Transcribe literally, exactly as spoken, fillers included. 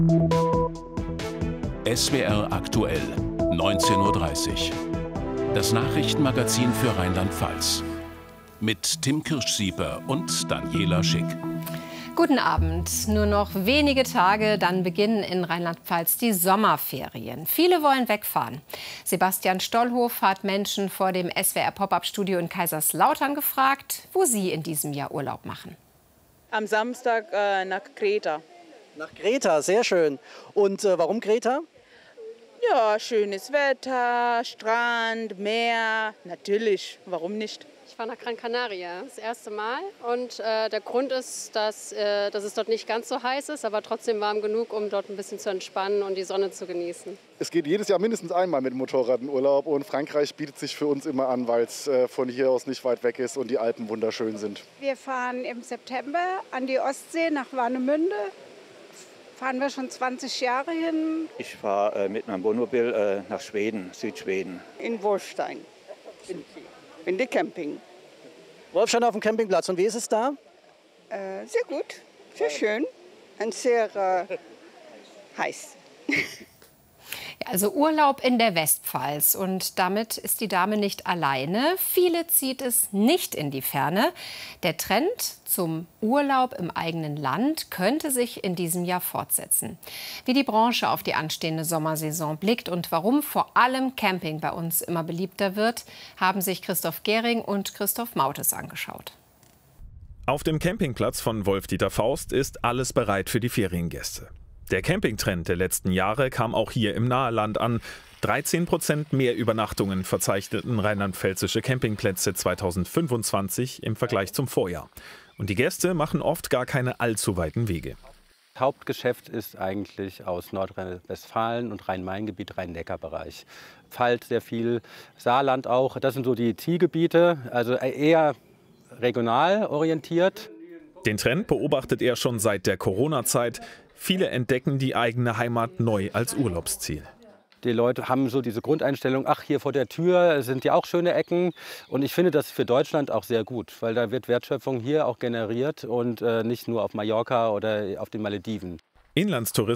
S W R aktuell, neunzehn Uhr dreißig. Das Nachrichtenmagazin für Rheinland-Pfalz. Mit Tim Kirschsieper und Daniela Schick. Guten Abend. Nur noch wenige Tage, dann beginnen in Rheinland-Pfalz die Sommerferien. Viele wollen wegfahren. Sebastian Stollhof hat Menschen vor dem S W R-Pop-Up-Studio in Kaiserslautern gefragt, wo sie in diesem Jahr Urlaub machen. Am Samstag äh, nach Kreta. Nach Kreta, sehr schön. Und äh, warum Kreta? Ja, schönes Wetter, Strand, Meer, natürlich, warum nicht? Ich fahre nach Gran Canaria das erste Mal und äh, der Grund ist, dass, äh, dass es dort nicht ganz so heiß ist, aber trotzdem warm genug, um dort ein bisschen zu entspannen und die Sonne zu genießen. Es geht jedes Jahr mindestens einmal mit dem Motorrad in Urlaub und Frankreich bietet sich für uns immer an, weil es äh, von hier aus nicht weit weg ist und die Alpen wunderschön sind. Wir fahren im September an die Ostsee nach Warnemünde. Fahren wir schon zwanzig Jahre hin. Ich fahre äh, mit meinem Wohnmobil äh, nach Schweden, Südschweden. In Wolfstein, in, in der Camping. Wolfstein auf dem Campingplatz. Und wie ist es da? Äh, sehr gut, sehr schön und sehr äh, heiß. Also Urlaub in der Westpfalz. Und damit ist die Dame nicht alleine. Viele zieht es nicht in die Ferne. Der Trend zum Urlaub im eigenen Land könnte sich in diesem Jahr fortsetzen. Wie die Branche auf die anstehende Sommersaison blickt und warum vor allem Camping bei uns immer beliebter wird, haben sich Christoph Gehring und Christoph Mautes angeschaut. Auf dem Campingplatz von Wolf-Dieter Faust ist alles bereit für die Feriengäste. Der Campingtrend der letzten Jahre kam auch hier im Naheland an. dreizehn Prozent mehr Übernachtungen verzeichneten rheinland-pfälzische Campingplätze zweitausendfünfundzwanzig im Vergleich zum Vorjahr. Und die Gäste machen oft gar keine allzu weiten Wege. Hauptgeschäft ist eigentlich aus Nordrhein-Westfalen und Rhein-Main-Gebiet, Rhein-Neckar-Bereich. Pfalz sehr viel, Saarland auch. Das sind so die Zielgebiete, also eher regional orientiert. Den Trend beobachtet er schon seit der Corona-Zeit. Viele entdecken die eigene Heimat neu als Urlaubsziel. Die Leute haben so diese Grundeinstellung, ach, hier vor der Tür sind ja auch schöne Ecken. Und ich finde das für Deutschland auch sehr gut, weil da wird Wertschöpfung hier auch generiert und äh, nicht nur auf Mallorca oder auf den Malediven. Inlandstourismus